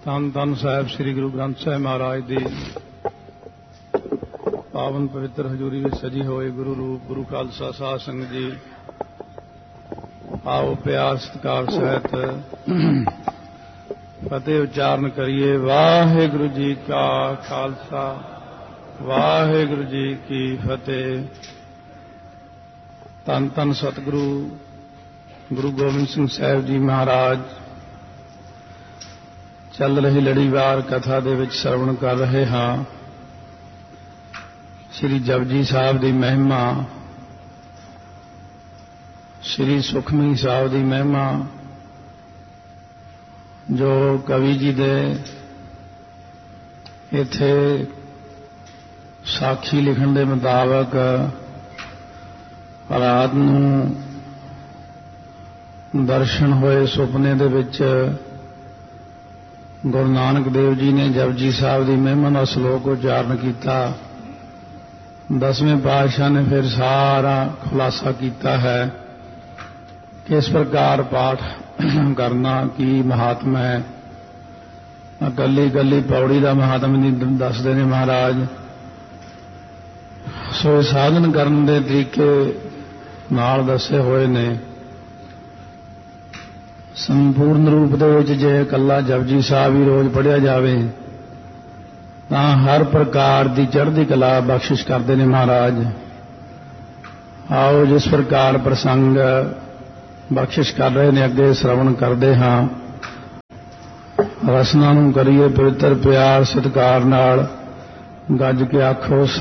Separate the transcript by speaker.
Speaker 1: ਧੰਨ ਧੰਨ ਸਾਹਿਬ ਸ੍ਰੀ ਗੁਰੂ ਗ੍ਰੰਥ ਸਾਹਿਬ ਮਹਾਰਾਜ ਦੀ ਪਾਵਨ ਪਵਿੱਤਰ ਹਜ਼ੂਰੀ ਵਿੱਚ ਸਜੀ ਹੋਏ ਗੁਰੂ ਰੂਪ ਗੁਰੂ ਖਾਲਸਾ ਸਾਧ ਸੰਗਤ ਜੀ, ਆਓ ਪਿਆਰ ਸਤਿਕਾਰ ਸਹਿਤ ਫਤਿਹ ਉਚਾਰਨ ਕਰੀਏ। ਵਾਹਿਗੁਰੂ ਜੀ ਕਾ ਖਾਲਸਾ, ਵਾਹਿਗੁਰੂ ਜੀ ਕੀ ਫਤਿਹ। ਧੰਨ ਧੰਨ ਸਤਿਗੁਰੂ ਗੁਰੂ ਗੋਬਿੰਦ ਸਿੰਘ ਸਾਹਿਬ ਜੀ ਮਹਾਰਾਜ ਚੱਲ ਰਹੀ ਲੜੀਵਾਰ ਕਥਾ ਦੇ ਵਿੱਚ ਸਰਵਣ ਕਰ ਰਹੇ ਹਾਂ। ਸ੍ਰੀ ਜਪਜੀ ਸਾਹਿਬ ਦੀ ਮਹਿਮਾ, ਸ੍ਰੀ ਸੁਖਮਨੀ ਸਾਹਿਬ ਦੀ ਮਹਿਮਾ, ਜੋ ਕਵੀ ਜੀ ਦੇ ਇੱਥੇ ਸਾਖੀ ਲਿਖਣ ਦੇ ਮੁਤਾਬਕ ਰਾਤ ਨੂੰ ਦਰਸ਼ਨ ਹੋਏ ਸੁਪਨੇ ਦੇ ਵਿੱਚ ਗੁਰੂ ਨਾਨਕ ਦੇਵ ਜੀ ਨੇ ਜਪਜੀ ਸਾਹਿਬ ਦੀ ਮਹਿਮਾ ਦਾ ਸ਼ਲੋਕ ਉਚਾਰਨ ਕੀਤਾ। 10ਵੇਂ ਪਾਤਸ਼ਾਹ ਨੇ ਫਿਰ ਸਾਰਾ ਖੁਲਾਸਾ ਕੀਤਾ ਹੈ ਕਿ ਇਸ ਪ੍ਰਕਾਰ ਪਾਠ ਕਰਨਾ ਕੀ ਮਹਾਤਮ ਹੈ। ਇਕੱਲੀ ਇਕੱਲੀ ਪੌੜੀ ਦਾ ਮਹਾਤਮ ਨਹੀਂ ਦੱਸਦੇ ਨੇ ਮਹਾਰਾਜ, ਸੋ ਸਾਧਨ ਕਰਨ ਦੇ ਤਰੀਕੇ ਨਾਲ ਦੱਸੇ ਹੋਏ ਨੇ। ਸੰਪੂਰਨ ਰੂਪ ਦੇ ਵਿੱਚ ਜੇ ਇਕੱਲਾ ਜਪਜੀ ਸਾਹਿਬ ਹੀ ਰੋਜ਼ ਪੜ੍ਹਿਆ ਜਾਵੇ ਤਾਂ ਹਰ ਪ੍ਰਕਾਰ ਦੀ ਚੜ੍ਹਦੀ ਕਲਾ ਬਖਸ਼ਿਸ਼ ਕਰਦੇ ਨੇ ਮਹਾਰਾਜ। ਆਓ ਜਿਸ ਪ੍ਰਕਾਰ ਪ੍ਰਸੰਗ ਬਖਸ਼ਿਸ਼ ਕਰ ਰਹੇ ਨੇ ਅੱਗੇ ਸ਼ਰਵਣ ਕਰਦੇ ਹਾਂ। ਰਸਨਾ ਨੂੰ ਕਰੀਏ ਪਵਿੱਤਰ ਪਿਆਰ ਸਤਿਕਾਰ ਨਾਲ। ਗੱਜ ਕੇ ਆਖੋ